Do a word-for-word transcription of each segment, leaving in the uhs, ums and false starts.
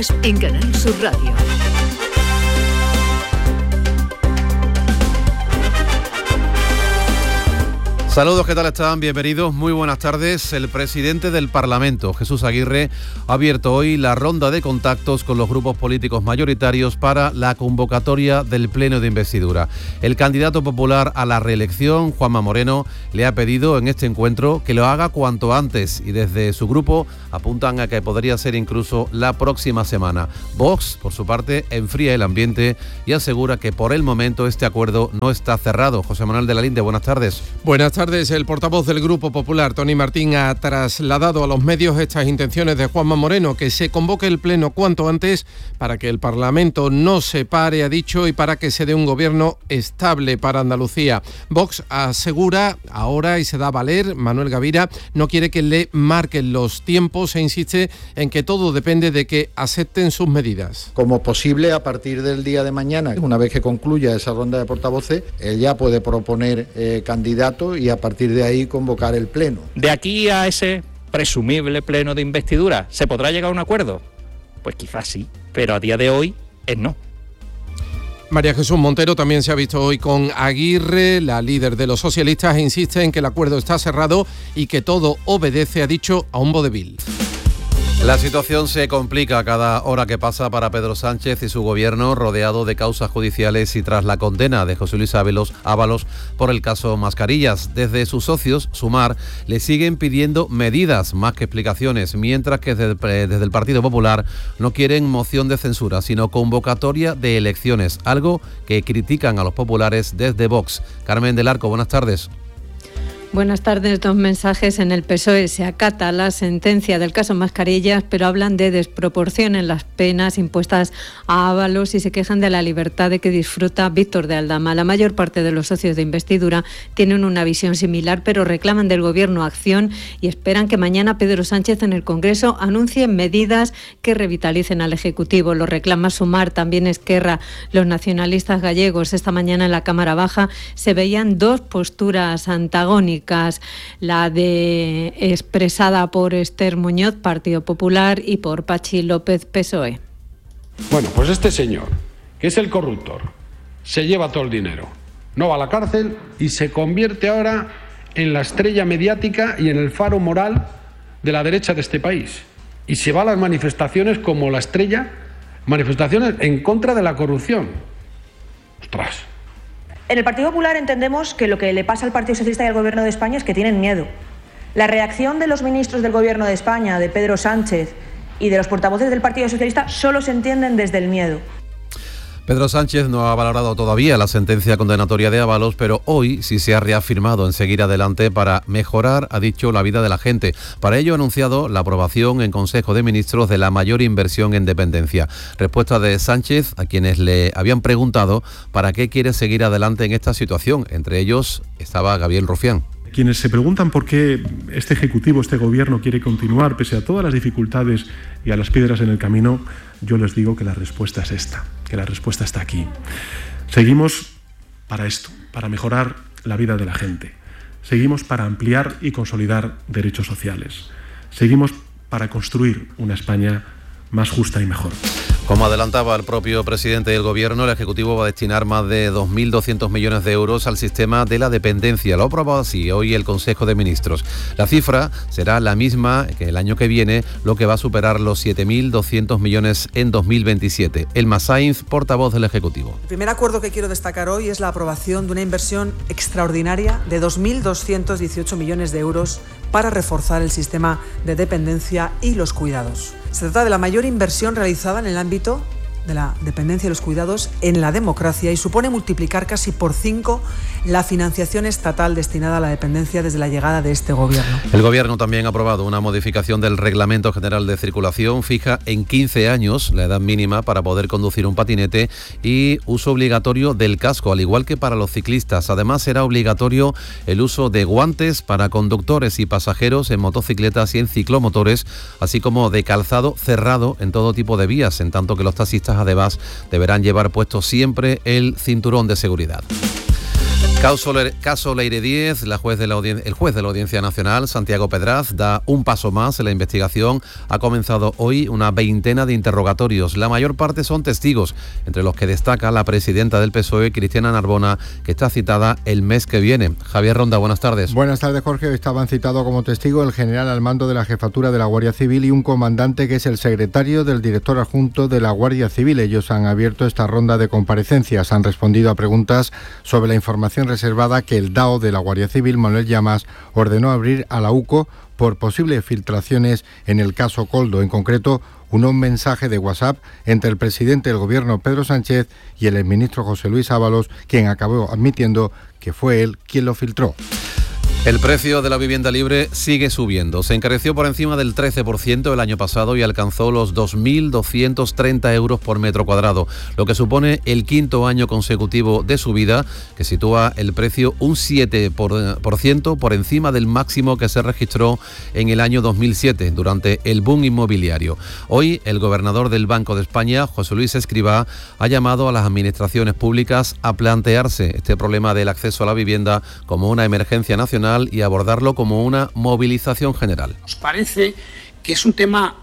En Canal Sur Radio. Saludos, ¿qué tal están? Bienvenidos, muy buenas tardes. El presidente del Parlamento, Jesús Aguirre, ha abierto hoy la ronda de contactos con los grupos políticos mayoritarios para la convocatoria del pleno de investidura. El candidato popular a la reelección, Juanma Moreno, le ha pedido en este encuentro que lo haga cuanto antes y desde su grupo apuntan a que podría ser incluso la próxima semana. Vox, por su parte, enfría el ambiente y asegura que por el momento este acuerdo no está cerrado. José Manuel de la Linde, buenas tardes. Buenas tardes. El portavoz del Grupo Popular, Tony Martín, ha trasladado a los medios estas intenciones de Juanma Moreno, que se convoque el pleno cuanto antes para que el Parlamento no se pare, ha dicho, y para que se dé un gobierno estable para Andalucía. Vox asegura ahora, y se da a valer, Manuel Gavira no quiere que le marquen los tiempos e insiste en que todo depende de que acepten sus medidas. Como posible, a partir del día de mañana, una vez que concluya esa ronda de portavoces, él ya puede proponer eh, candidato y a partir de ahí convocar el pleno. De aquí a ese presumible pleno de investidura, ¿se podrá llegar a un acuerdo? Pues quizás sí, pero a día de hoy es no. María Jesús Montero también se ha visto hoy con Aguirre, la líder de los socialistas, e insiste en que el acuerdo está cerrado y que todo obedece, ha dicho, a un vodevil. La situación se complica cada hora que pasa para Pedro Sánchez y su gobierno, rodeado de causas judiciales y tras la condena de José Luis Ábalos, Ábalos por el caso Mascarillas. Desde sus socios, Sumar, le siguen pidiendo medidas más que explicaciones, mientras que desde, desde el Partido Popular no quieren moción de censura, sino convocatoria de elecciones, algo que critican a los populares desde Vox. Carmen del Arco, buenas tardes. Buenas tardes. Dos mensajes en el P S O E. Se acata la sentencia del caso Mascarillas, pero hablan de desproporción en las penas impuestas a Ábalos y se quejan de la libertad de que disfruta Víctor de Aldama. La mayor parte de los socios de investidura tienen una visión similar, pero reclaman del Gobierno acción y esperan que mañana Pedro Sánchez en el Congreso anuncie medidas que revitalicen al Ejecutivo. Lo reclama Sumar, también Esquerra. Los nacionalistas gallegos, esta mañana en la Cámara Baja se veían dos posturas antagónicas. La de expresada por Esther Muñoz, Partido Popular, y por Pachi López, P S O E. Bueno, pues este señor, que es el corruptor, se lleva todo el dinero, no va a la cárcel y se convierte ahora en la estrella mediática y en el faro moral de la derecha de este país. Y se va a las manifestaciones como la estrella, manifestaciones en contra de la corrupción. ¡Ostras! En el Partido Popular entendemos que lo que le pasa al Partido Socialista y al Gobierno de España es que tienen miedo. La reacción de los ministros del Gobierno de España, de Pedro Sánchez y de los portavoces del Partido Socialista solo se entienden desde el miedo. Pedro Sánchez no ha valorado todavía la sentencia condenatoria de Ábalos, pero hoy sí se ha reafirmado en seguir adelante para mejorar, ha dicho, la vida de la gente. Para ello ha anunciado la aprobación en Consejo de Ministros de la mayor inversión en dependencia. Respuesta de Sánchez a quienes le habían preguntado para qué quiere seguir adelante en esta situación. Entre ellos estaba Gabriel Rufián. Quienes se preguntan por qué este Ejecutivo, este Gobierno quiere continuar pese a todas las dificultades y a las piedras en el camino, yo les digo que la respuesta es esta, que la respuesta está aquí. Seguimos para esto, para mejorar la vida de la gente. Seguimos para ampliar y consolidar derechos sociales. Seguimos para construir una España más justa y mejor. Como adelantaba el propio presidente del Gobierno, el Ejecutivo va a destinar más de dos mil doscientos millones de euros al sistema de la dependencia. Lo ha aprobado así hoy el Consejo de Ministros. La cifra será la misma que el año que viene, lo que va a superar los siete mil doscientos millones en dos mil veintisiete. Elma Sainz, portavoz del Ejecutivo. El primer acuerdo que quiero destacar hoy es la aprobación de una inversión extraordinaria de dos mil doscientos dieciocho millones de euros para reforzar el sistema de dependencia y los cuidados. Se trata de la mayor inversión realizada en el ámbito de la dependencia y los cuidados en la democracia y supone multiplicar casi por cinco la financiación estatal destinada a la dependencia desde la llegada de este Gobierno. El Gobierno también ha aprobado una modificación del Reglamento General de Circulación, fija en quince años la edad mínima para poder conducir un patinete y uso obligatorio del casco, al igual que para los ciclistas. Además, será obligatorio el uso de guantes para conductores y pasajeros en motocicletas y en ciclomotores, así como de calzado cerrado en todo tipo de vías, en tanto que los taxistas además deberán llevar puesto siempre el cinturón de seguridad. Caso, caso Leire Díez, la juez de la audien- el juez de la Audiencia Nacional, Santiago Pedraz, da un paso más en la investigación. Ha comenzado hoy una veintena de interrogatorios. La mayor parte son testigos, entre los que destaca la presidenta del P S O E, Cristiana Narbona, que está citada el mes que viene. Javier Ronda, buenas tardes. Buenas tardes, Jorge. Hoy estaban citados como testigo el general al mando de la jefatura de la Guardia Civil y un comandante que es el secretario del director adjunto de la Guardia Civil. Ellos han abierto esta ronda de comparecencias. Han respondido a preguntas sobre la información reservada que el D A O de la Guardia Civil, Manuel Llamas, ordenó abrir a la U C O por posibles filtraciones en el caso Koldo, en concreto un mensaje de WhatsApp entre el presidente del gobierno Pedro Sánchez y el exministro José Luis Ábalos, quien acabó admitiendo que fue él quien lo filtró. El precio de la vivienda libre sigue subiendo. Se encareció por encima del trece por ciento el año pasado y alcanzó los dos mil doscientos treinta euros por metro cuadrado, lo que supone el quinto año consecutivo de subida, que sitúa el precio un siete por ciento por encima del máximo que se registró en el año dos mil siete, durante el boom inmobiliario. Hoy, el gobernador del Banco de España, José Luis Escrivá, ha llamado a las administraciones públicas a plantearse este problema del acceso a la vivienda como una emergencia nacional y abordarlo como una movilización general. Nos parece que es un tema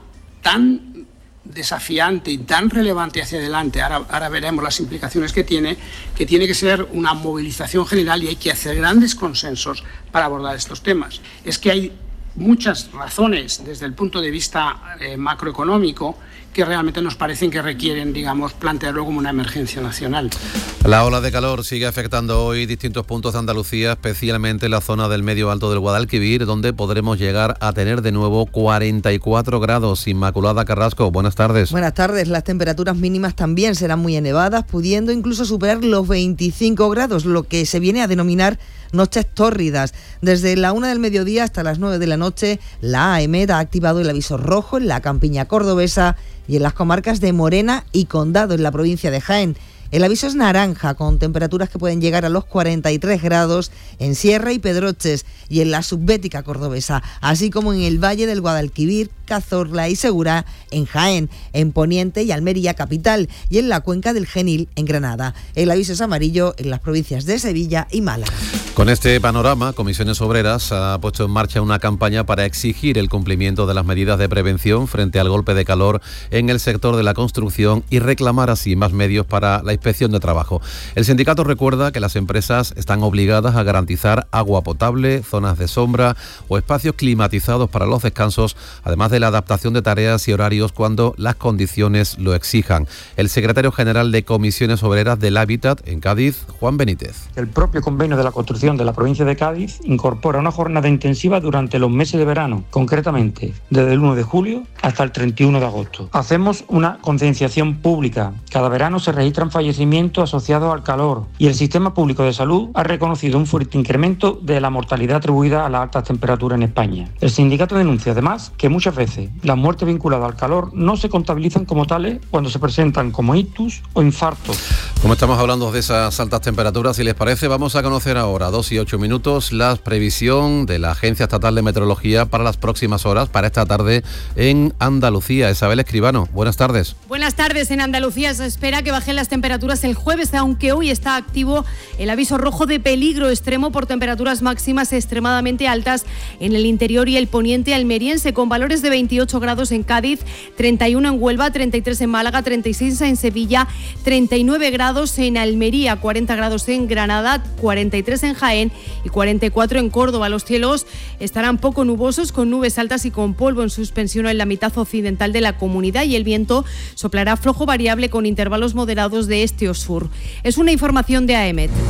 tan desafiante y tan relevante hacia adelante, ahora, ahora veremos las implicaciones que tiene, que tiene que ser una movilización general y hay que hacer grandes consensos para abordar estos temas. Es que hay muchas razones desde el punto de vista eh, macroeconómico que realmente nos parecen que requieren, digamos, plantearlo como una emergencia nacional. La ola de calor sigue afectando hoy distintos puntos de Andalucía, especialmente la zona del medio alto del Guadalquivir, donde podremos llegar a tener de nuevo cuarenta y cuatro grados. Inmaculada Carrasco, buenas tardes. Buenas tardes. Las temperaturas mínimas también serán muy elevadas, pudiendo incluso superar los veinticinco grados, lo que se viene a denominar noches tórridas. Desde la una del mediodía hasta las nueve de la noche, la A E M E T ha activado el aviso rojo en la campiña cordobesa y en las comarcas de Morena y Condado, en la provincia de Jaén. El aviso es naranja, con temperaturas que pueden llegar a los cuarenta y tres grados en Sierra y Pedroches y en la subbética cordobesa, así como en el Valle del Guadalquivir, Cazorla y Segura en Jaén, en Poniente y Almería capital y en la cuenca del Genil en Granada. El aviso es amarillo en las provincias de Sevilla y Málaga. Con este panorama, Comisiones Obreras ha puesto en marcha una campaña para exigir el cumplimiento de las medidas de prevención frente al golpe de calor en el sector de la construcción y reclamar así más medios para la inspección de trabajo. El sindicato recuerda que las empresas están obligadas a garantizar agua potable, zonas de sombra o espacios climatizados para los descansos, además de la adaptación de tareas y horarios cuando las condiciones lo exijan. El secretario general de Comisiones Obreras del Hábitat en Cádiz, Juan Benítez. El propio convenio de la construcción de la provincia de Cádiz incorpora una jornada intensiva durante los meses de verano, concretamente desde el uno de julio hasta el treinta y uno de agosto. Hacemos una concienciación pública. Cada verano se registran fallecimientos asociados al calor y el sistema público de salud ha reconocido un fuerte incremento de la mortalidad atribuida a las altas temperaturas en España. El sindicato denuncia además que muchas veces las muertes vinculadas al calor no se contabilizan como tales cuando se presentan como ictus o infartos. Como estamos hablando de esas altas temperaturas, si les parece, vamos a conocer ahora, dos y ocho minutos, la previsión de la Agencia Estatal de Meteorología para las próximas horas, para esta tarde en Andalucía. Isabel Escribano, buenas tardes. Buenas tardes. En Andalucía se espera que bajen las temperaturas el jueves, aunque hoy está activo el aviso rojo de peligro extremo por temperaturas máximas extremadamente altas en el interior y el poniente almeriense, con valores de veintiocho grados en Cádiz, treinta y uno en Huelva, treinta y tres en Málaga, treinta y seis en Sevilla, treinta y nueve grados en Almería, cuarenta grados en Granada, cuarenta y tres en Jaén y cuarenta y cuatro en Córdoba. Los cielos estarán poco nubosos, con nubes altas y con polvo en suspensión en la mitad occidental de la comunidad, y el viento soplará flojo variable con intervalos moderados de este o sur. Es una información de A E M E T.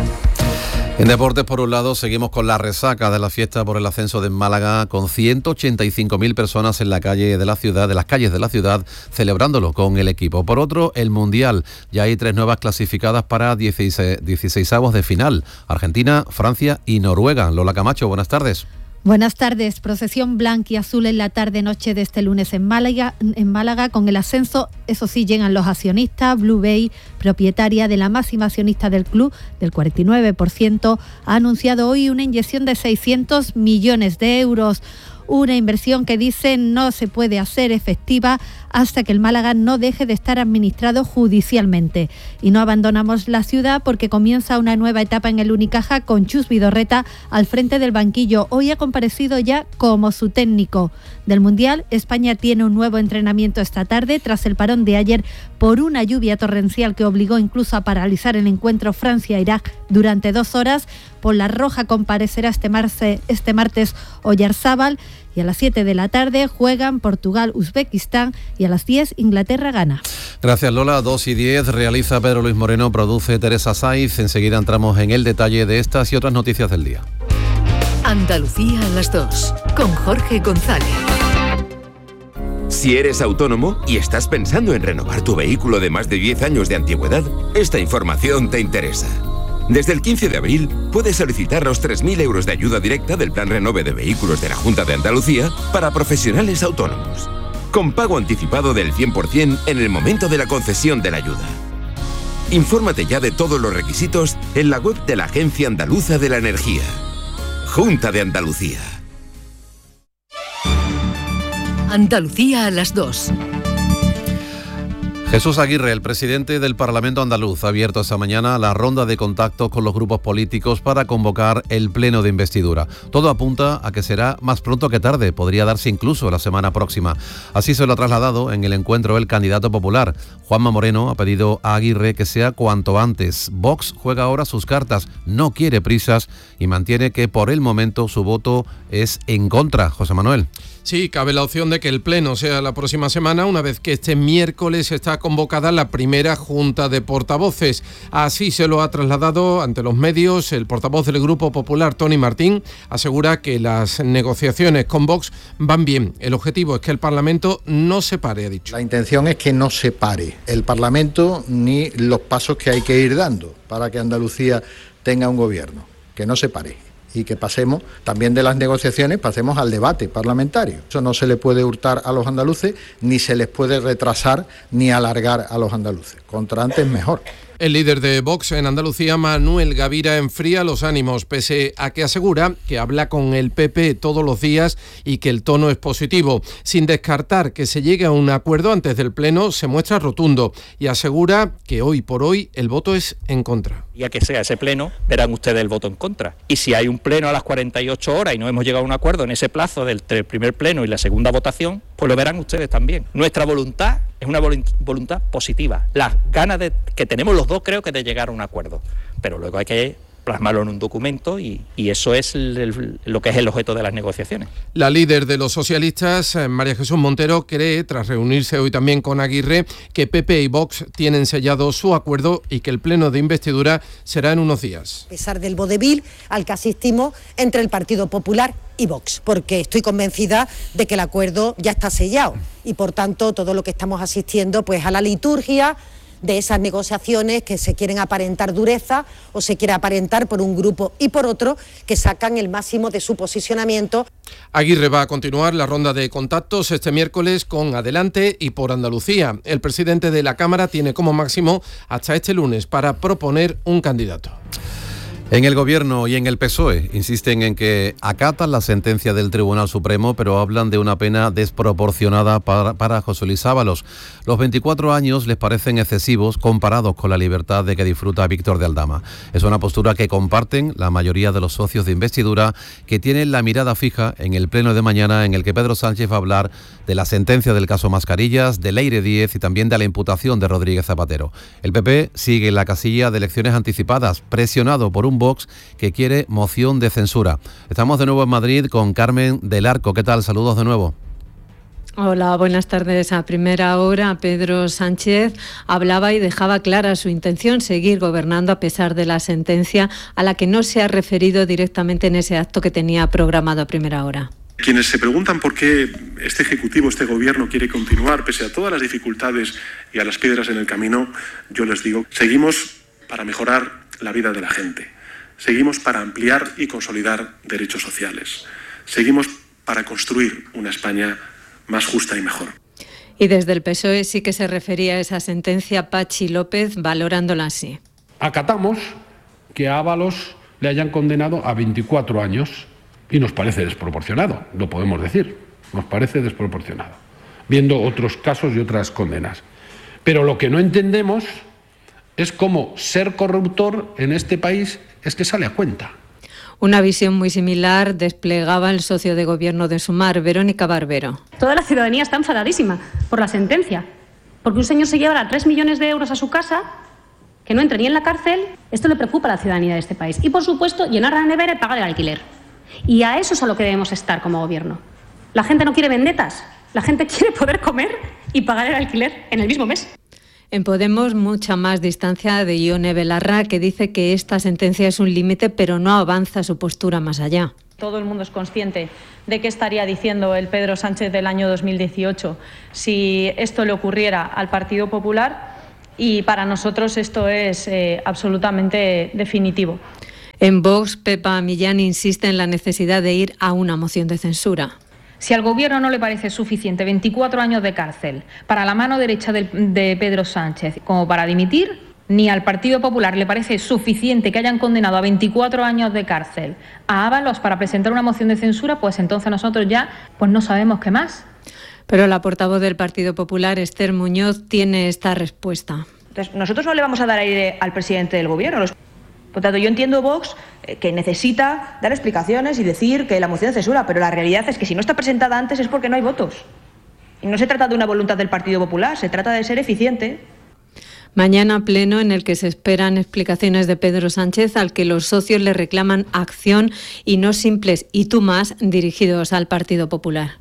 En deportes, por un lado, seguimos con la resaca de la fiesta por el ascenso de Málaga, con ciento ochenta y cinco mil personas en la calle de la ciudad, de las calles de la ciudad, celebrándolo con el equipo. Por otro, el Mundial. Ya hay tres nuevas clasificadas para dieciseisavos de final: Argentina, Francia y Noruega. Lola Camacho, buenas tardes. Buenas tardes. Procesión blanquiazul en la tarde-noche de este lunes en Málaga, en Málaga. Con el ascenso, eso sí, llegan los accionistas. Blue Bay, propietaria de la máxima accionista del club, del cuarenta y nueve por ciento, ha anunciado hoy una inyección de seiscientos millones de euros. Una inversión que dice no se puede hacer efectiva hasta que el Málaga no deje de estar administrado judicialmente. Y no abandonamos la ciudad porque comienza una nueva etapa en el Unicaja con Chus Vidorreta al frente del banquillo. Hoy ha comparecido ya como su técnico del Mundial. España tiene un nuevo entrenamiento esta tarde tras el parón de ayer por una lluvia torrencial que obligó incluso a paralizar el encuentro Francia-Irak durante dos horas. Por la roja comparecerá este, marce, este martes Oyarzábal y a las siete de la tarde juegan Portugal-Uzbekistán y a las diez Inglaterra-Ghana. Gracias, Lola. dos y diez realiza Pedro Luis Moreno, produce Teresa Saiz. Enseguida entramos en el detalle de estas y otras noticias del día. Andalucía a las dos, con Jorge González. Si eres autónomo y estás pensando en renovar tu vehículo de más de diez años de antigüedad, esta información te interesa. Desde el quince de abril puedes solicitar los tres mil euros de ayuda directa del Plan Renove de Vehículos de la Junta de Andalucía para profesionales autónomos, con pago anticipado del cien por ciento en el momento de la concesión de la ayuda. Infórmate ya de todos los requisitos en la web de la Agencia Andaluza de la Energía. Junta de Andalucía. Andalucía a las dos. Jesús Aguirre, el presidente del Parlamento andaluz, ha abierto esta mañana la ronda de contactos con los grupos políticos para convocar el pleno de investidura. Todo apunta a que será más pronto que tarde, podría darse incluso la semana próxima. Así se lo ha trasladado en el encuentro el candidato popular. Juanma Moreno ha pedido a Aguirre que sea cuanto antes. Vox juega ahora sus cartas, no quiere prisas y mantiene que por el momento su voto es en contra. José Manuel. Sí, cabe la opción de que el pleno sea la próxima semana, una vez que este miércoles está convocada la primera junta de portavoces. Así se lo ha trasladado ante los medios el portavoz del Grupo Popular, Tony Martín. Asegura que las negociaciones con Vox van bien. El objetivo es que el Parlamento no se pare, ha dicho. La intención es que no se pare el Parlamento ni los pasos que hay que ir dando para que Andalucía tenga un gobierno, que no se pare. Y que pasemos también de las negociaciones, pasemos al debate parlamentario. Eso no se le puede hurtar a los andaluces, ni se les puede retrasar ni alargar a los andaluces. Contra antes mejor. El líder de Vox en Andalucía, Manuel Gavira, enfría los ánimos, pese a que asegura que habla con el P P todos los días y que el tono es positivo. Sin descartar que se llegue a un acuerdo antes del pleno, se muestra rotundo y asegura que hoy por hoy el voto es en contra. Ya que sea ese pleno, verán ustedes el voto en contra. Y si hay un pleno a las cuarenta y ocho horas y no hemos llegado a un acuerdo en ese plazo del primer pleno y la segunda votación, pues lo verán ustedes también. Nuestra voluntad es una voluntad positiva. Las ganas de, que tenemos los dos, creo que de llegar a un acuerdo. Pero luego hay que plasmarlo en un documento y, y eso es el, el, lo que es el objeto de las negociaciones. La líder de los socialistas, María Jesús Montero, cree, tras reunirse hoy también con Aguirre, que P P y Vox tienen sellado su acuerdo y que el pleno de investidura será en unos días. A pesar del vodevil al que asistimos entre el Partido Popular y Vox, porque estoy convencida de que el acuerdo ya está sellado y por tanto todo lo que estamos asistiendo pues a la liturgia de esas negociaciones que se quieren aparentar dureza o se quiere aparentar por un grupo y por otro que sacan el máximo de su posicionamiento. Aguirre va a continuar la ronda de contactos este miércoles con Adelante y por Andalucía. El presidente de la Cámara tiene como máximo hasta este lunes para proponer un candidato. En el Gobierno y en el P S O E insisten en que acatan la sentencia del Tribunal Supremo, pero hablan de una pena desproporcionada para, para José Luis Ábalos. Los veinticuatro años les parecen excesivos comparados con la libertad de que disfruta Víctor de Aldama. Es una postura que comparten la mayoría de los socios de investidura, que tienen la mirada fija en el pleno de mañana, en el que Pedro Sánchez va a hablar de la sentencia del caso Mascarillas, de Leire Díez y también de la imputación de Rodríguez Zapatero. El P P sigue en la casilla de elecciones anticipadas, presionado por un Vox que quiere moción de censura. Estamos de nuevo en Madrid con Carmen del Arco. ¿Qué tal? Saludos de nuevo. Hola, buenas tardes. A primera hora, Pedro Sánchez hablaba y dejaba clara su intención, seguir gobernando a pesar de la sentencia, a la que no se ha referido directamente en ese acto que tenía programado a primera hora. Quienes se preguntan por qué este Ejecutivo, este Gobierno quiere continuar pese a todas las dificultades y a las piedras en el camino, yo les digo, seguimos para mejorar la vida de la gente. Seguimos para ampliar y consolidar derechos sociales. Seguimos para construir una España más justa y mejor. Y desde el P S O E sí que se refería a esa sentencia Pachi López, valorándola así. Acatamos que a Ábalos le hayan condenado a veinticuatro años y nos parece desproporcionado, lo podemos decir, nos parece desproporcionado. viendo otros casos y otras condenas. Pero lo que no entendemos es cómo ser corruptor en este país es que sale a cuenta. Una visión muy similar desplegaba el socio de gobierno de Sumar, Verónica Barbero. Toda la ciudadanía está enfadadísima por la sentencia, porque un señor se llevará tres millones de euros a su casa, que no entre ni en la cárcel. Esto le preocupa a la ciudadanía de este país. Y, por supuesto, llenar la nevera y pagar el alquiler. Y a eso es a lo que debemos estar como gobierno. La gente no quiere vendetas, la gente quiere poder comer y pagar el alquiler en el mismo mes. En Podemos, mucha más distancia de Ione Belarra, que dice que esta sentencia es un límite, pero no avanza su postura más allá. Todo el mundo es consciente de qué estaría diciendo el Pedro Sánchez del año dos mil dieciocho si esto le ocurriera al Partido Popular, y para nosotros esto es eh, absolutamente definitivo. En Vox, Pepa Millán insiste en la necesidad de ir a una moción de censura. Si al Gobierno no le parece suficiente veinticuatro años de cárcel para la mano derecha de, de Pedro Sánchez como para dimitir, ni al Partido Popular le parece suficiente que hayan condenado a veinticuatro años de cárcel a Ábalos para presentar una moción de censura, pues entonces nosotros ya pues no sabemos qué más. Pero la portavoz del Partido Popular, Esther Muñoz, tiene esta respuesta. Entonces, nosotros no le vamos a dar aire al presidente del Gobierno. Por tanto, yo entiendo Vox eh, que necesita dar explicaciones y decir que la moción de censura, pero la realidad es que si no está presentada antes es porque no hay votos. Y no se trata de una voluntad del Partido Popular, se trata de ser eficiente. Mañana pleno en el que se esperan explicaciones de Pedro Sánchez, al que los socios le reclaman acción y no simples "y tú más" dirigidos al Partido Popular.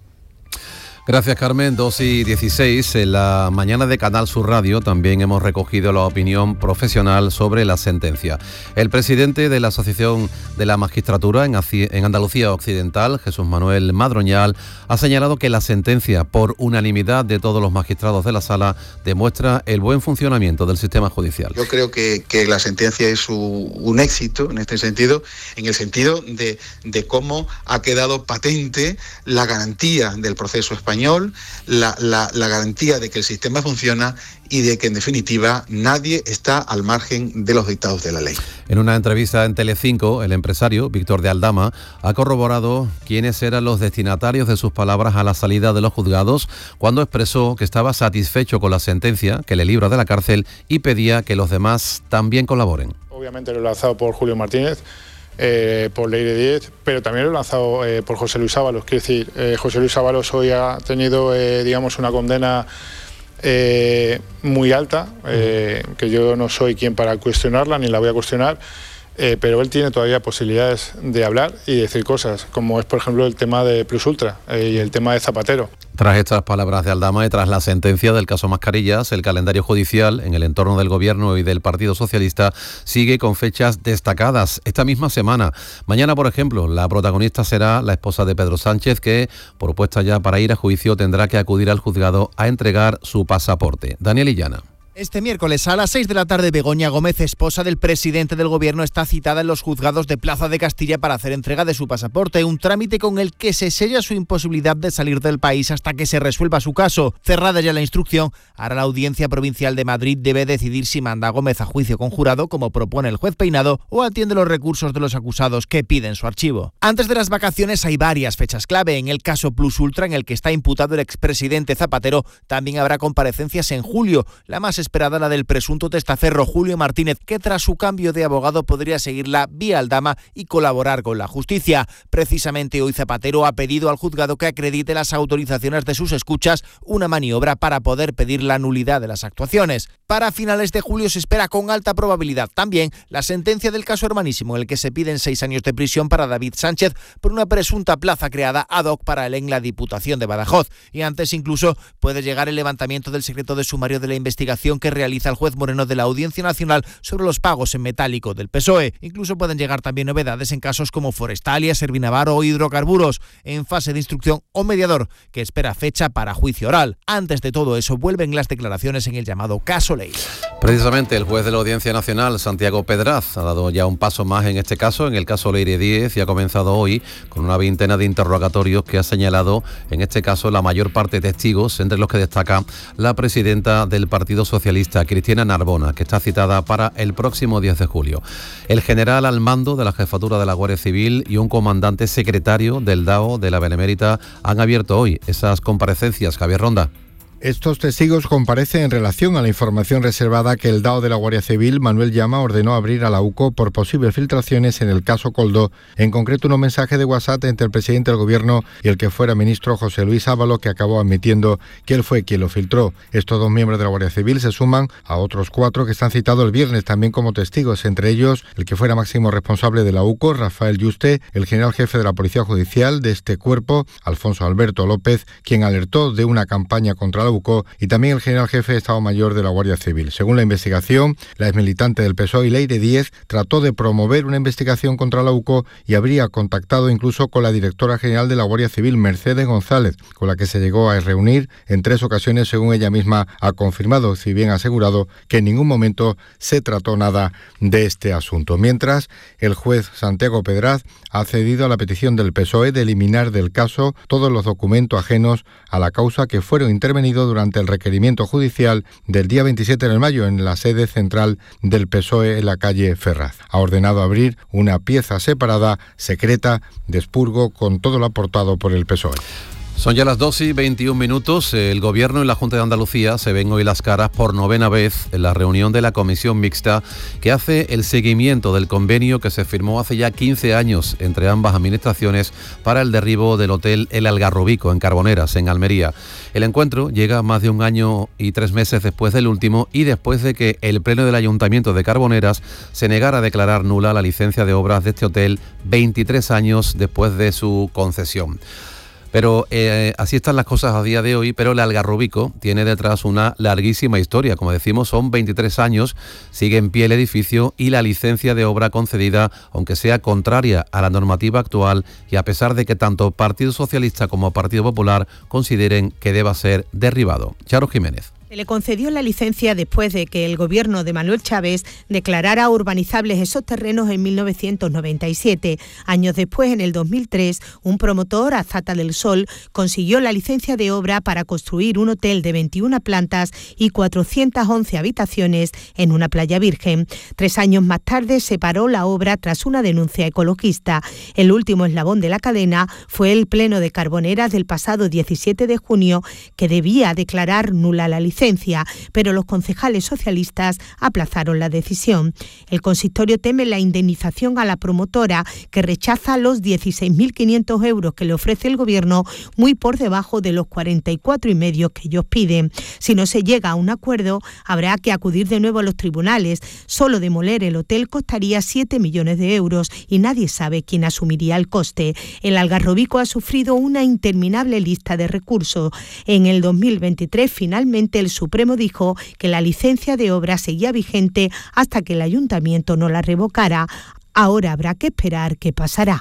Gracias, Carmen. dos y dieciséis. En la mañana de Canal Sur Radio también hemos recogido la opinión profesional sobre la sentencia. El presidente de la Asociación de la Magistratura en Andalucía Occidental, Jesús Manuel Madroñal, ha señalado que la sentencia, por unanimidad de todos los magistrados de la sala, demuestra el buen funcionamiento del sistema judicial. Yo creo que, que la sentencia es un, un éxito en este sentido, en el sentido de, de cómo ha quedado patente la garantía del proceso español, La, la, la garantía de que el sistema funciona y de que, en definitiva, nadie está al margen de los dictados de la ley. En una entrevista en Telecinco, el empresario Víctor de Aldama ha corroborado quiénes eran los destinatarios de sus palabras a la salida de los juzgados, cuando expresó que estaba satisfecho con la sentencia, que le libra de la cárcel, y pedía que los demás también colaboren. Obviamente lo he lanzado por Julio Martínez, Eh, por Ley de diez, pero también lo he lanzado eh, por José Luis Ábalos. Quiero decir, eh, José Luis Ábalos hoy ha tenido, eh, digamos, una condena eh, muy alta, eh, que yo no soy quien para cuestionarla, ni la voy a cuestionar, eh, pero él tiene todavía posibilidades de hablar y decir cosas, como es, por ejemplo, el tema de Plus Ultra eh, y el tema de Zapatero. Tras estas palabras de Aldama y tras la sentencia del caso Mascarillas, el calendario judicial en el entorno del Gobierno y del Partido Socialista sigue con fechas destacadas esta misma semana. Mañana, por ejemplo, la protagonista será la esposa de Pedro Sánchez, que, propuesta ya para ir a juicio, tendrá que acudir al juzgado a entregar su pasaporte. Daniel Illana. Este miércoles a las seis de la tarde, Begoña Gómez, esposa del presidente del Gobierno, está citada en los juzgados de Plaza de Castilla para hacer entrega de su pasaporte, un trámite con el que se sella su imposibilidad de salir del país hasta que se resuelva su caso. Cerrada ya la instrucción, ahora la Audiencia Provincial de Madrid debe decidir si manda a Gómez a juicio con jurado, como propone el juez Peinado, o atiende los recursos de los acusados que piden su archivo. Antes de las vacaciones hay varias fechas clave. En el caso Plus Ultra, en el que está imputado el expresidente Zapatero, también habrá comparecencias en julio. La más esperada, la del presunto testaferro Julio Martínez, que tras su cambio de abogado podría seguirla vía Aldama y colaborar con la justicia. Precisamente hoy Zapatero ha pedido al juzgado que acredite las autorizaciones de sus escuchas, una maniobra para poder pedir la nulidad de las actuaciones. Para finales de julio se espera con alta probabilidad también la sentencia del caso Hermanísimo, en el que se piden seis años de prisión para David Sánchez por una presunta plaza creada ad hoc para él en la Diputación de Badajoz. Y antes incluso puede llegar el levantamiento del secreto de sumario de la investigación que realiza el juez Moreno de la Audiencia Nacional sobre los pagos en metálico del P S O E. Incluso pueden llegar también novedades en casos como Forestalia, Servinavaro o Hidrocarburos, en fase de instrucción o mediador, que espera fecha para juicio oral. Antes de todo eso, vuelven las declaraciones en el llamado caso Ley. Precisamente el juez de la Audiencia Nacional, Santiago Pedraz, ha dado ya un paso más en este caso, en el caso Leire Díez, y ha comenzado hoy con una veintena de interrogatorios que ha señalado, en este caso, la mayor parte de testigos, entre los que destaca la presidenta del Partido Socialista, Cristina Narbona, que está citada para el próximo diez de julio. El general al mando de la Jefatura de la Guardia Civil y un comandante secretario del D A O de la Benemérita han abierto hoy esas comparecencias. Javier Ronda. Estos testigos comparecen en relación a la información reservada que el D A O de la Guardia Civil, Manuel Llama, ordenó abrir a la U C O por posibles filtraciones en el caso Koldo, en concreto unos mensajes de WhatsApp entre el presidente del Gobierno y el que fuera ministro José Luis Ábalos, que acabó admitiendo que él fue quien lo filtró. Estos dos miembros de la Guardia Civil se suman a otros cuatro que están citados el viernes también como testigos, entre ellos el que fuera máximo responsable de la U C O, Rafael Yuste, el general jefe de la Policía Judicial de este cuerpo, Alfonso Alberto López, quien alertó de una campaña contra la U C O, y también el general jefe de Estado Mayor de la Guardia Civil. Según la investigación, la exmilitante del P S O E, Leire Díez, trató de promover una investigación contra la U C O y habría contactado incluso con la directora general de la Guardia Civil, Mercedes González, con la que se llegó a reunir en tres ocasiones, según ella misma ha confirmado, si bien ha asegurado que en ningún momento se trató nada de este asunto. Mientras, el juez Santiago Pedraz ha cedido a la petición del P S O E de eliminar del caso todos los documentos ajenos a la causa que fueron intervenidos durante el requerimiento judicial del día veintisiete de mayo en la sede central del P S O E en la calle Ferraz. Ha ordenado abrir una pieza separada, secreta, de expurgo con todo lo aportado por el P S O E. Son ya las dos y veintiún minutos. El Gobierno y la Junta de Andalucía se ven hoy las caras por novena vez en la reunión de la Comisión Mixta que hace el seguimiento del convenio que se firmó hace ya quince años entre ambas administraciones para el derribo del hotel El Algarrobico en Carboneras, en Almería. El encuentro llega más de un año y tres meses después del último y después de que el Pleno del Ayuntamiento de Carboneras se negara a declarar nula la licencia de obras de este hotel veintitrés años después de su concesión. Pero eh, así están las cosas a día de hoy, pero el Algarrobico tiene detrás una larguísima historia. Como decimos, son veintitrés años, sigue en pie el edificio y la licencia de obra concedida, aunque sea contraria a la normativa actual y a pesar de que tanto Partido Socialista como Partido Popular consideren que deba ser derribado. Charo Jiménez. Se le concedió la licencia después de que el gobierno de Manuel Chávez declarara urbanizables esos terrenos en mil novecientos noventa y siete. Años después, en el dos mil tres, un promotor, Azata del Sol, consiguió la licencia de obra para construir un hotel de veintiuna plantas y cuatrocientas once habitaciones en una playa virgen. Tres años más tarde se paró la obra tras una denuncia ecologista. El último eslabón de la cadena fue el Pleno de Carboneras del pasado diecisiete de junio, que debía declarar nula la licencia. Pero los concejales socialistas aplazaron la decisión. El consistorio teme la indemnización a la promotora, que rechaza los dieciséis mil quinientos euros que le ofrece el gobierno, muy por debajo de los cuarenta y cuatro y medio que ellos piden. Si no se llega a un acuerdo, habrá que acudir de nuevo a los tribunales. Solo demoler el hotel costaría siete millones de euros y nadie sabe quién asumiría el coste. El Algarrobico ha sufrido una interminable lista de recursos. En el dos mil veintitrés, finalmente, el Supremo dijo que la licencia de obra seguía vigente hasta que el ayuntamiento no la revocara. Ahora habrá que esperar qué pasará.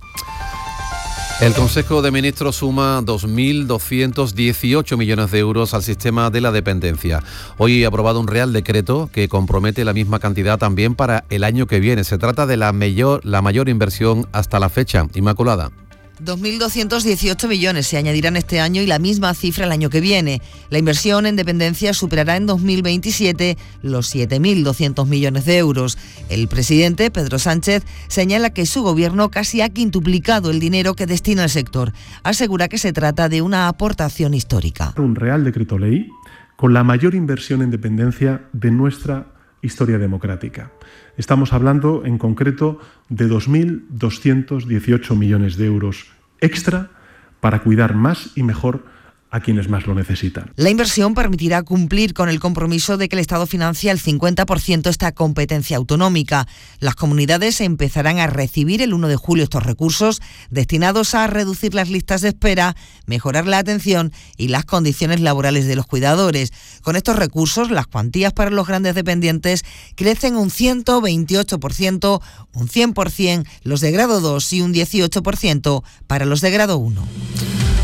El Consejo de Ministros suma dos mil doscientos dieciocho millones de euros al sistema de la dependencia. Hoy ha aprobado un Real Decreto que compromete la misma cantidad también para el año que viene. Se trata de la mayor, la mayor inversión hasta la fecha. Inmaculada. dos mil doscientos dieciocho millones se añadirán este año y la misma cifra el año que viene. La inversión en dependencia superará en dos mil veintisiete los siete mil doscientos millones de euros. El presidente, Pedro Sánchez, señala que su gobierno casi ha quintuplicado el dinero que destina al sector. Asegura que se trata de una aportación histórica. Un Real Decreto Ley con la mayor inversión en dependencia de nuestra historia democrática. Estamos hablando en concreto de dos mil doscientos dieciocho millones de euros extra para cuidar más y mejor a quienes más lo necesitan. La inversión permitirá cumplir con el compromiso de que el Estado financia el cincuenta por ciento esta competencia autonómica. Las comunidades empezarán a recibir el uno de julio estos recursos destinados a reducir las listas de espera, mejorar la atención y las condiciones laborales de los cuidadores. Con estos recursos, las cuantías para los grandes dependientes crecen un ciento veintiocho por ciento, un cien por ciento los de grado dos y un dieciocho por ciento para los de grado uno.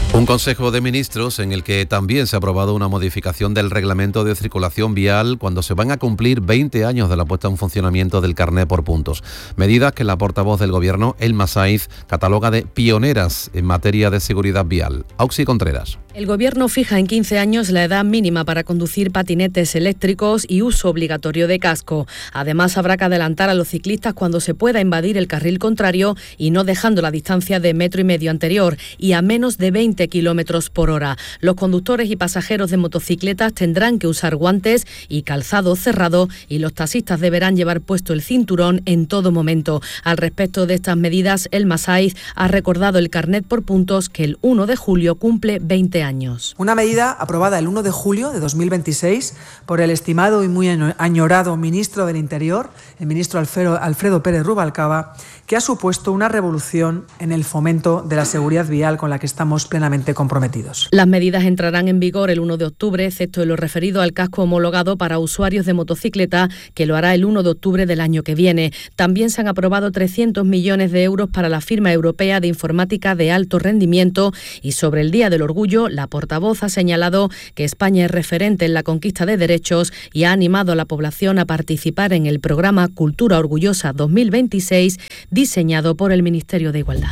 Un Consejo de Ministros en el que también se ha aprobado una modificación del reglamento de circulación vial cuando se van a cumplir veinte años de la puesta en funcionamiento del carné por puntos. Medidas que la portavoz del Gobierno, Elma Saiz, cataloga de pioneras en materia de seguridad vial. Auxi Contreras. El Gobierno fija en quince años la edad mínima para conducir patinetes eléctricos y uso obligatorio de casco. Además, habrá que adelantar a los ciclistas cuando se pueda invadir el carril contrario y no dejando la distancia de metro y medio anterior y a menos de veinte kilómetros por hora. Los conductores y pasajeros de motocicletas tendrán que usar guantes y calzado cerrado y los taxistas deberán llevar puesto el cinturón en todo momento. Al respecto de estas medidas, Elma Saiz ha recordado el carnet por puntos que el uno de julio cumple veinte años. Una medida aprobada el uno de julio de dos mil veintiséis por el estimado y muy añorado ministro del Interior, el ministro Alfredo, Alfredo Pérez Rubalcaba, que ha supuesto una revolución en el fomento de la seguridad vial con la que estamos plenamente comprometidos. Las medidas entrarán en vigor el uno de octubre, excepto en lo referido al casco homologado para usuarios de motocicleta, que lo hará el uno de octubre del año que viene. También se han aprobado trescientos millones de euros para la firma europea de informática de alto rendimiento y sobre el Día del Orgullo, la portavoz ha señalado que España es referente en la conquista de derechos y ha animado a la población a participar en el programa Cultura Orgullosa dos mil veintiséis, diseñado por el Ministerio de Igualdad.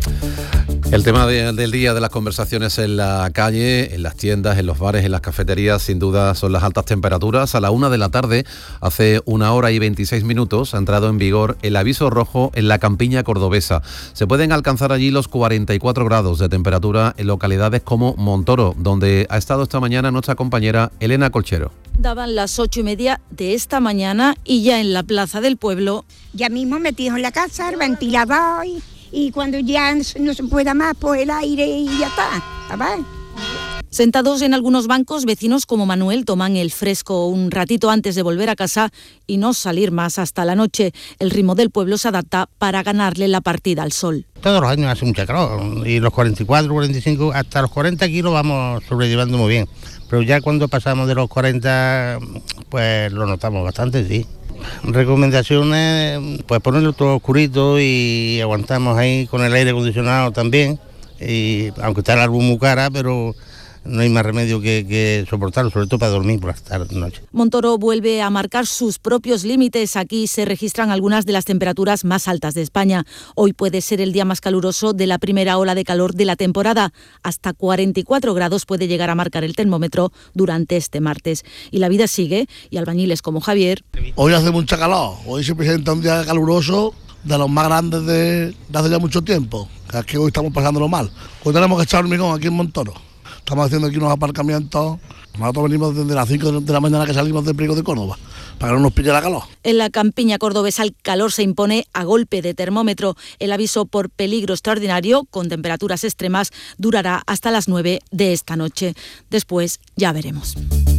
El tema de, del día de las conversaciones en la calle, en las tiendas, en los bares, en las cafeterías, sin duda son las altas temperaturas. A la una de la tarde, hace una hora y veintiséis minutos, ha entrado en vigor el aviso rojo en la campiña cordobesa. Se pueden alcanzar allí los cuarenta y cuatro grados de temperatura en localidades como Montoro, donde ha estado esta mañana nuestra compañera Elena Colchero. Daban las ocho y media de esta mañana y ya en la plaza del pueblo. Ya mismo metidos en la casa, el ventilador y... y cuando ya no se pueda más, pues el aire y ya está, ¿sabes? Sentados en algunos bancos, vecinos como Manuel toman el fresco un ratito antes de volver a casa y no salir más hasta la noche. El ritmo del pueblo se adapta para ganarle la partida al sol. Todos los años hace mucha calor y los cuarenta y cuatro, cuarenta y cinco, hasta los cuarenta aquí lo vamos sobrellevando muy bien. Pero ya cuando pasamos de los cuarenta, pues lo notamos bastante, sí. Recomendaciones, pues ponerlo todo oscurito y aguantamos ahí con el aire acondicionado también, y aunque está el árbol muy cara, pero no hay más remedio que, que soportarlo, sobre todo para dormir por las tardes, noche. Montoro vuelve a marcar sus propios límites. Aquí se registran algunas de las temperaturas más altas de España. Hoy puede ser el día más caluroso de la primera ola de calor de la temporada. Hasta cuarenta y cuatro grados puede llegar a marcar el termómetro durante este martes. Y la vida sigue, y albañiles como Javier. Hoy hace mucha calor, hoy se presenta un día caluroso de los más grandes de, de hace ya mucho tiempo. Es que hoy estamos pasándolo mal. Hoy tenemos que echar hormigón aquí en Montoro. Estamos haciendo aquí unos aparcamientos. Nosotros venimos desde las cinco de la mañana que salimos de Priego de Córdoba, para que no nos pille la calor. En la campiña cordobesa el calor se impone a golpe de termómetro. El aviso por peligro extraordinario, con temperaturas extremas, durará hasta las nueve de esta noche. Después ya veremos.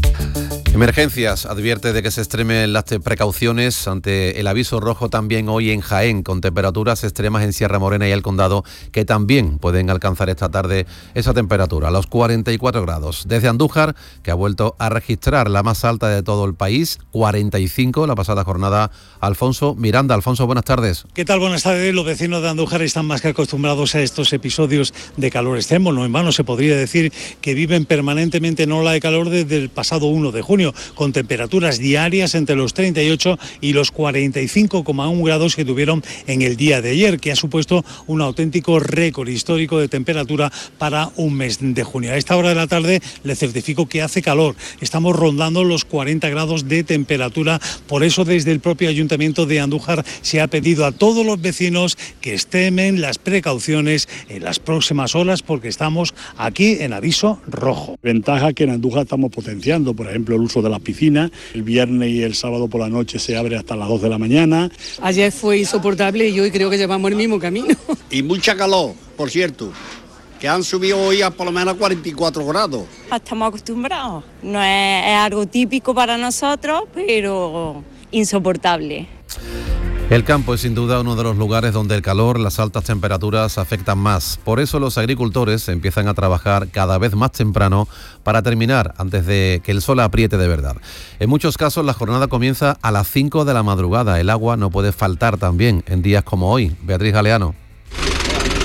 Emergencias advierte de que se extremen las precauciones ante el aviso rojo también hoy en Jaén, con temperaturas extremas en Sierra Morena y el Condado, que también pueden alcanzar esta tarde esa temperatura, los cuarenta y cuatro grados. Desde Andújar, que ha vuelto a registrar la más alta de todo el país, cuarenta y cinco la pasada jornada, Alfonso Miranda. Alfonso, buenas tardes. ¿Qué tal? Buenas tardes. Los vecinos de Andújar están más que acostumbrados a estos episodios de calor extremo. No en vano se podría decir que viven permanentemente en ola de calor desde el pasado uno de junio, con temperaturas diarias entre los treinta y ocho y los cuarenta y cinco coma uno grados que tuvieron en el día de ayer, que ha supuesto un auténtico récord histórico de temperatura para un mes de junio. A esta hora de la tarde le certifico que hace calor. Estamos rondando los cuarenta grados de temperatura. Por eso desde el propio Ayuntamiento de Andújar se ha pedido a todos los vecinos que extremen las precauciones en las próximas horas, porque estamos aquí en aviso rojo. Ventaja que en Andújar estamos potenciando, por ejemplo, el uso de las piscinas. El viernes y el sábado por la noche se abre hasta las dos de la mañana. Ayer fue insoportable y hoy creo que llevamos el mismo camino. Y mucha calor, por cierto, que han subido hoy a por lo menos cuarenta y cuatro grados. Estamos acostumbrados, no es, es algo típico para nosotros, pero insoportable. El campo es sin duda uno de los lugares donde el calor, las altas temperaturas afectan más. Por eso los agricultores empiezan a trabajar cada vez más temprano para terminar antes de que el sol apriete de verdad. En muchos casos la jornada comienza a las cinco de la madrugada. El agua no puede faltar también en días como hoy. Beatriz Galeano.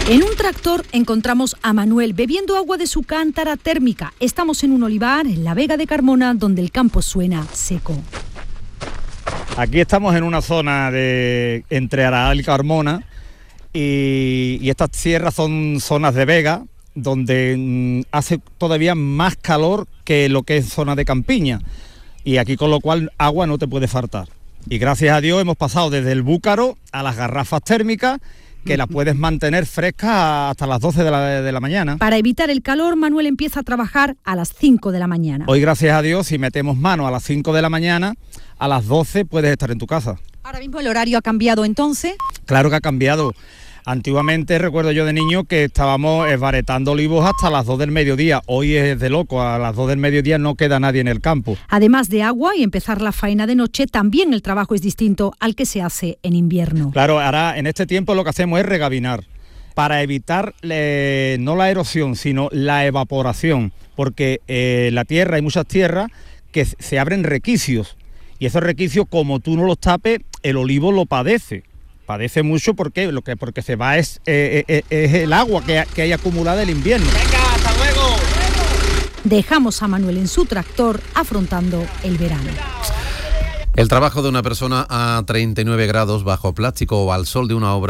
En un tractor encontramos a Manuel bebiendo agua de su cántara térmica. Estamos en un olivar en la Vega de Carmona, donde el campo suena seco. Aquí estamos en una zona de entre Araal y Carmona y, y estas tierras son zonas de vega donde mm, hace todavía más calor que lo que es zona de campiña, y aquí con lo cual agua no te puede faltar. Y gracias a Dios hemos pasado desde el búcaro a las garrafas térmicas, que las puedes mantener frescas hasta las doce de la, de la mañana. Para evitar el calor, Manuel empieza a trabajar a las cinco de la mañana. Hoy, gracias a Dios, si metemos mano a las cinco de la mañana, a las doce puedes estar en tu casa. Ahora mismo el horario ha cambiado entonces. Claro que ha cambiado. Antiguamente, recuerdo yo de niño, que estábamos esbaretando olivos hasta las dos del mediodía. Hoy es de loco, a las dos del mediodía no queda nadie en el campo. Además de agua y empezar la faena de noche, también el trabajo es distinto al que se hace en invierno. Claro, ahora en este tiempo lo que hacemos es regabinar, para evitar eh, no la erosión, sino la evaporación, porque eh, la tierra, hay muchas tierras que se abren requicios, y esos requicios, como tú no los tapes, el olivo lo padece. Padece mucho porque lo que porque se va es, eh, eh, es el agua que, que hay acumulada el invierno. ¡Venga, hasta luego! Dejamos a Manuel en su tractor afrontando el verano. El trabajo de una persona a treinta y nueve grados bajo plástico o al sol de una obra